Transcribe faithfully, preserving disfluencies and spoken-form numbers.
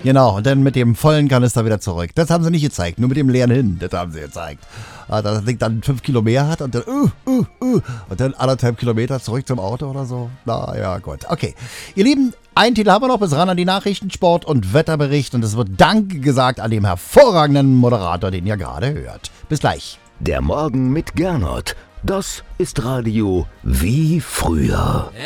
Genau, und dann mit dem vollen Kanister wieder zurück. Das haben sie nicht gezeigt, nur mit dem leeren hin, das haben sie gezeigt. Dass das Ding dann fünf Kilo mehr hat und dann, uh, uh, uh, und dann anderthalb Kilometer zurück zum Auto oder so. Na ja, gut. Okay, ihr Lieben, einen Titel haben wir noch, bis ran an die Nachrichten, Sport und Wetterbericht. Und es wird Danke gesagt an dem hervorragenden Moderator, den ihr gerade hört. Bis gleich. Der Morgen mit Gernot. Das ist Radio wie früher.